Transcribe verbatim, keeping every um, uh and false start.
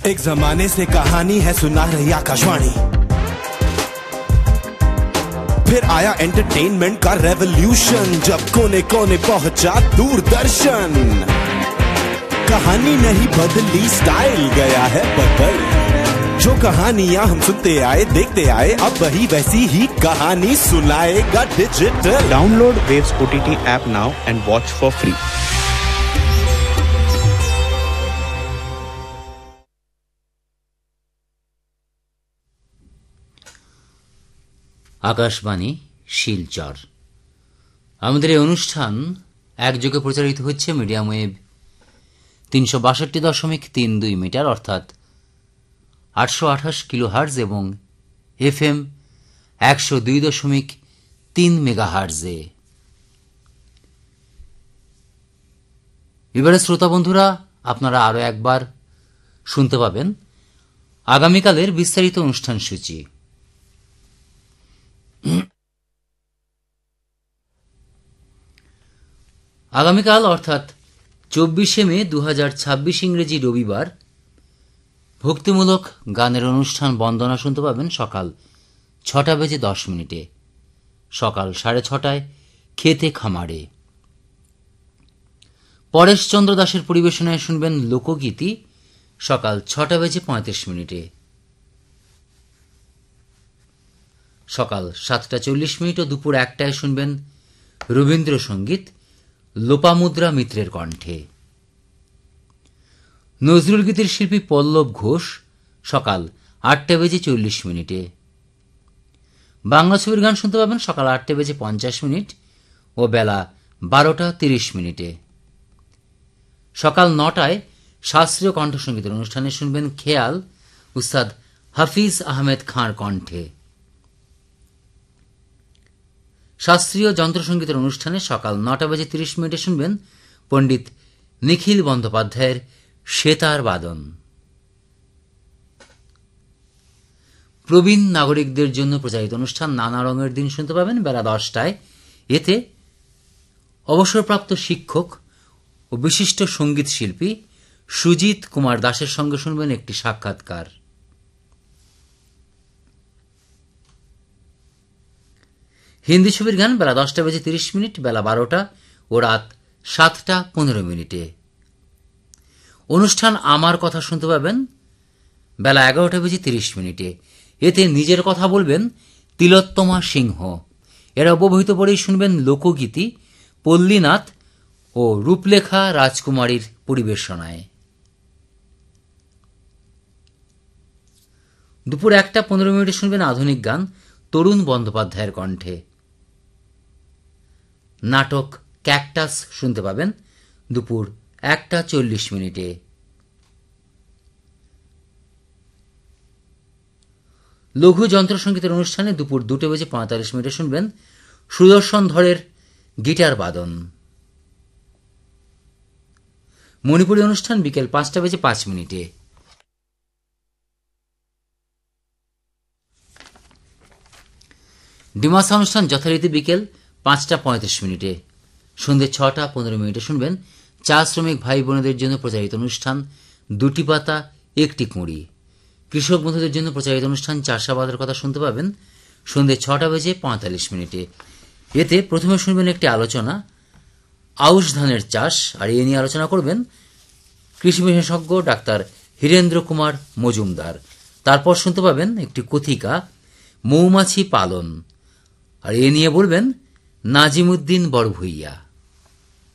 एक जमाने से कहानी है सुना रही आकाशवाणी, फिर आया एंटरटेनमेंट का रेवोल्यूशन, जब कोने कोने पहुंचा दूरदर्शन। कहानी नहीं बदली, स्टाइल गया है बदल। जो कहानियां हम सुनते आए देखते आए, अब वही वैसी ही कहानी सुनाएगा digital. Download waves OTT app now and watch for free. Akashvani Silchar. আমাদের এই অনুষ্ঠান একযোগে প্রচারিত হচ্ছে মিডিয়াম ওয়েভ তিনশো বাষট্টি দশমিক তিন দুই মিটার অর্থাৎ আটশো আঠাশ কিলো হার্জ এবং এফ এম একশো দুই দশমিক তিন মেগা হার্জে। এবারে শ্রোতা বন্ধুরা, আপনারা আরো একবার শুনতে পাবেন আগামীকালের বিস্তারিত অনুষ্ঠান সূচি। আগামীকাল অর্থাৎ চব্বিশে মে দু হাজার ছাব্বিশ ইংরেজি রবিবার ভক্তিমূলক গানের অনুষ্ঠান বন্দনা শুনতে পাবেন সকাল ছটা বেজে দশ মিনিটে, সকাল সাড়ে ছটায় খেতে খামারে। পরেশচন্দ্র দাসের পরিবেশনায় শুনবেন লোকগীতি সকাল ছটা বেজে পঁয়ত্রিশ মিনিটে, সকাল সাতটা চল্লিশ মিনিট ও দুপুর একটায় শুনবেন রবীন্দ্রসঙ্গীত লোপামুদ্রা মিত্রের কণ্ঠে। নজরুল গীতির শিল্পী পল্লব ঘোষ সকাল আটটা বেজে চল্লিশ মিনিটে। বাংলা ছবির গান শুনতে পাবেন সকাল আটটা বেজে পঞ্চাশ মিনিট ও বেলা বারোটা তিরিশ মিনিটে। সকাল নটায় শাস্ত্রীয় কণ্ঠসঙ্গীতের অনুষ্ঠানে শুনবেন খেয়াল উস্তাদ হাফিজ আহমেদ খাঁর কণ্ঠে। শাস্ত্রীয় যন্ত্রসঙ্গীতের অনুষ্ঠানে সকাল নটা বেজে তিরিশ মিনিটে শুনবেন পণ্ডিত নিখিল বন্দ্যোপাধ্যায়ের সেতার বাদন। প্রবীণ নাগরিকদের জন্য প্রচারিত অনুষ্ঠান নানা রঙের দিন শুনতে পাবেন বেলা দশটায়। এতে অবসরপ্রাপ্ত শিক্ষক ও বিশিষ্ট সঙ্গীত শিল্পী সুজিত কুমার দাসের সঙ্গে শুনবেন একটি সাক্ষাৎকার। হিন্দি ছবির গান বেলা দশটা বেজে তিরিশ মিনিট, বেলা বারোটা ও রাত সাতটা পনেরো মিনিটে। অনুষ্ঠান আমার কথা শুনতে পাবেন বেলা এগারোটা বেজে তিরিশ মিনিটে। এতে নিজের কথা বলবেন তিলোত্তমা সিংহ। এরা অবহিত পরেই শুনবেন লোকগীতি পল্লীনাথ ও রূপলেখা রাজকুমারীর পরিবেশনায়। দুপুর একটা পনেরো মিনিটে শুনবেন আধুনিক গান তরুণ বন্দ্যোপাধ্যায়ের কণ্ঠে। নাটক ক্যাকটাস শুনতে পাবেন দুপুর একটা চল্লিশ মিনিটে। লঘু যন্ত্রসঙ্গীতের অনুষ্ঠানে দুপুর দুটো বেজে পঁয়তাল্লিশ মিনিটে শুনবেন সুদর্শন ধরের গিটার বাদন। মণিপুরী অনুষ্ঠান বিকেল পাঁচটা বেজে পাঁচ মিনিটে। ডিমাসা অনুষ্ঠান যথারীতি বিকেল পাঁচটা পঁয়ত্রিশ মিনিটে। সন্ধ্যে ছটা পনেরো মিনিটে শুনবেন চা শ্রমিক ভাই বোনেদের জন্য প্রচারিত অনুষ্ঠান দুটি পাতা একটি কুঁড়ি। কৃষক বন্ধুদের জন্য প্রচারিত অনুষ্ঠান চাষাবাদের কথা শুনতে পাবেন সন্ধ্যে ছটা বেজে পঁয়তাল্লিশ মিনিটে। এতে প্রথমে শুনবেন একটি আলোচনা আউশ ধানের চাষ, আর এ নিয়ে আলোচনা করবেন কৃষি বিশেষজ্ঞ ডাক্তার হীরেন্দ্র কুমার মজুমদার। তারপর শুনতে পাবেন একটি কথিকা মৌমাছি পালন, আর এ নিয়ে বলবেন নাজিমুদ্দিন বড়ভূইয়া।